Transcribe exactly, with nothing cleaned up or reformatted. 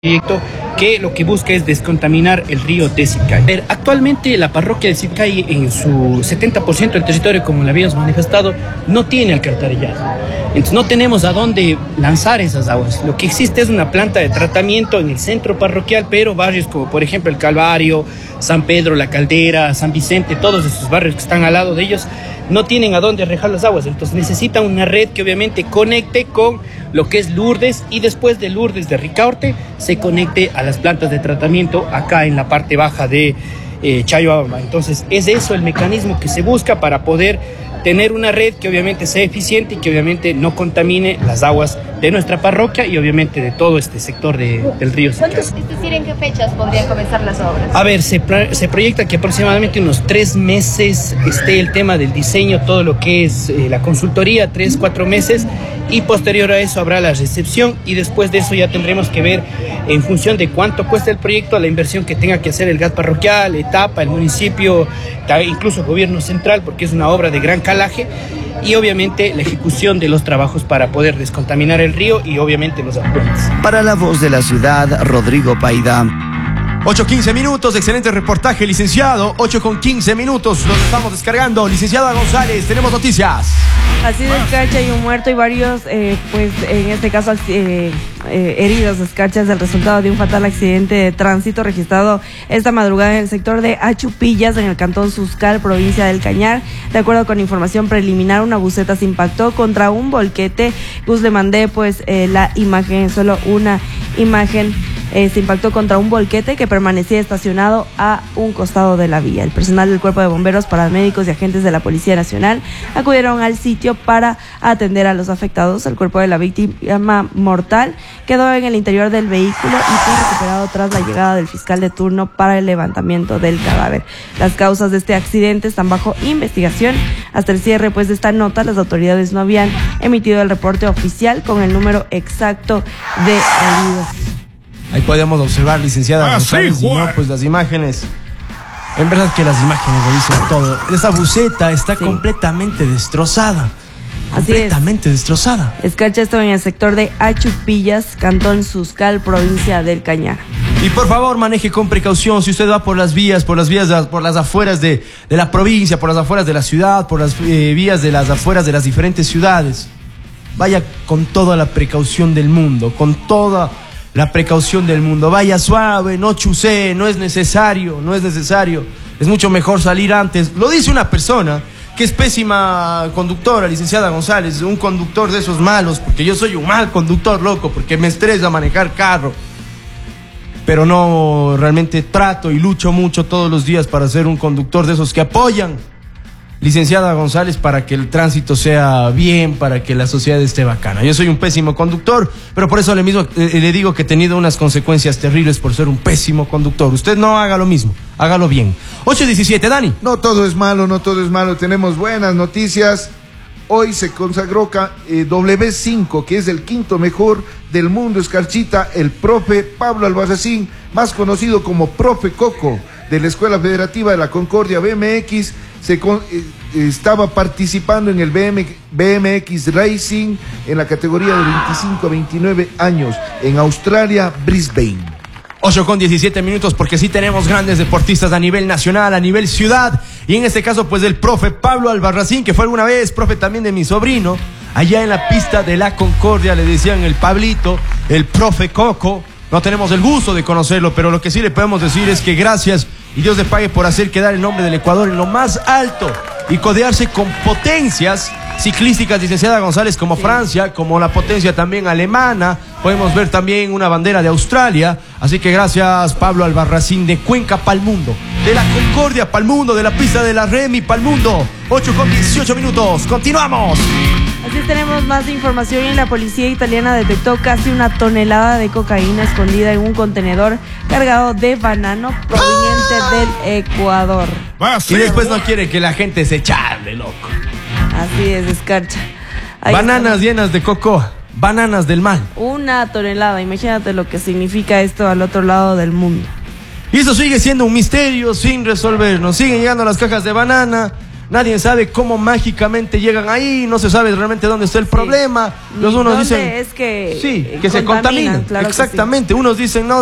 proyecto que lo que busca es descontaminar el río de Sicay. Actualmente la parroquia de Sicay en su setenta por ciento del territorio, como le habíamos manifestado, no tiene alcantarillado. Entonces no tenemos a dónde lanzar esas aguas. Lo que existe es una planta de tratamiento en el centro parroquial, pero barrios como por ejemplo el Calvario, San Pedro, La Caldera, San Vicente, todos esos barrios que están al lado de ellos, no tienen a dónde arrojar las aguas. Entonces necesitan una red que obviamente conecte con lo que es Lourdes, y después de Lourdes de Ricaurte se conecte a las plantas de tratamiento acá en la parte baja de eh, Chayabamba. Entonces es eso el mecanismo que se busca para poder tener una red que obviamente sea eficiente y que obviamente no contamine las aguas de nuestra parroquia y obviamente de todo este sector de, del río Sicay. Es decir, ¿en qué fechas podrían comenzar las obras? A ver, se, se proyecta que aproximadamente unos tres meses esté el tema del diseño, todo lo que es eh, la consultoría, tres, cuatro meses, y posterior a eso habrá la recepción, y después de eso ya tendremos que ver en función de cuánto cuesta el proyecto, la inversión que tenga que hacer el G A T parroquial, etapa, el municipio, incluso el gobierno central, porque es una obra de gran calaje, y obviamente la ejecución de los trabajos para poder descontaminar el río y obviamente los afluentes. Para La Voz de la Ciudad, Rodrigo Paida. ocho quince minutos, excelente reportaje, licenciado. ocho con quince minutos, nos estamos descargando. Licenciada González, tenemos noticias. Así de escarcha, hay un muerto y varios, eh, pues en este caso, eh, eh, heridos. Escarcha es el resultado de un fatal accidente de tránsito registrado esta madrugada en el sector de Achupillas, en el cantón Suscal, provincia del Cañar. De acuerdo con información preliminar, una buseta se impactó contra un volquete. Gus, le mandé pues eh, la imagen, solo una imagen. Eh, se impactó contra un volquete que permanecía estacionado a un costado de la vía. El personal del Cuerpo de Bomberos, paramédicos y agentes de la Policía Nacional acudieron al sitio para atender a los afectados. El cuerpo de la víctima mortal quedó en el interior del vehículo y fue recuperado tras la llegada del fiscal de turno para el levantamiento del cadáver. Las causas de este accidente están bajo investigación. Hasta el cierre pues de esta nota, las autoridades no habían emitido el reporte oficial con el número exacto de heridos. Ahí podemos observar, licenciada ah, González, sí, y no, pues las imágenes. En verdad que las imágenes lo dicen todo. Esa buseta está sí. completamente destrozada. Así completamente es. destrozada. Escarcha esto en el sector de Achupillas, cantón Suscal, provincia del Cañar. Y por favor, maneje con precaución. Si usted va por las vías, por las vías, de, por las afueras de, de la provincia, por las afueras de la ciudad, por las eh, vías de las afueras de las diferentes ciudades, vaya con toda la precaución del mundo, con toda la precaución del mundo. Vaya suave, no chusee, no es necesario, no es necesario. Es mucho mejor salir antes. Lo dice una persona que es pésima conductora, licenciada González, un conductor de esos malos, porque yo soy un mal conductor, loco, porque me estresa manejar carro. Pero no, realmente trato y lucho mucho todos los días para ser un conductor de esos que apoyan, licenciada González, para que el tránsito sea bien, para que la sociedad esté bacana. Yo soy un pésimo conductor, pero por eso le, mismo, eh, le digo que he tenido unas consecuencias terribles por ser un pésimo conductor. Usted no haga lo mismo, hágalo bien. ocho diecisiete, Dani. No todo es malo, no todo es malo. Tenemos buenas noticias. Hoy se consagró eh, W cinco, que es el quinto mejor del mundo escarchita, el profe Pablo Albarracín, más conocido como Profe Coco, de la Escuela Federativa de la Concordia B M X. Se con, eh, estaba participando en el B M, B M X Racing en la categoría de veinticinco a veintinueve años en Australia, Brisbane. ocho con diecisiete minutos, porque sí tenemos grandes deportistas a nivel nacional, a nivel ciudad, y en este caso pues del profe Pablo Albarracín, que fue alguna vez profe también de mi sobrino, allá en la pista de la Concordia le decían el Pablito, el profe Coco. No tenemos el gusto de conocerlo, pero lo que sí le podemos decir es que gracias y Dios le pague por hacer quedar el nombre del Ecuador en lo más alto y codearse con potencias ciclísticas, licenciada González, como sí. Francia, como la potencia también alemana. Podemos ver también una bandera de Australia. Así que gracias, Pablo Albarracín, de Cuenca pa'l mundo, de la Concordia pa'l mundo, de la pista de la Remy pa'l mundo. ocho con dieciocho minutos, continuamos. Así tenemos más información. En la policía italiana detectó casi una tonelada de cocaína escondida en un contenedor cargado de banano proveniente ¡Ah! del Ecuador. Y después no quiere que la gente se charle, loco. Así es, Escarcha. Ahí Bananas está. Llenas de coco, bananas del mal. Una tonelada, imagínate lo que significa esto al otro lado del mundo. Y eso sigue siendo un misterio sin resolver. Nos siguen llegando las cajas de banana. nadie sabe cómo mágicamente llegan ahí, no se sabe realmente dónde está el Sí. problema. Los Ni unos dónde dicen es que sí, eh, que se contaminan, contaminan. claro que sí. Exactamente, unos dicen no,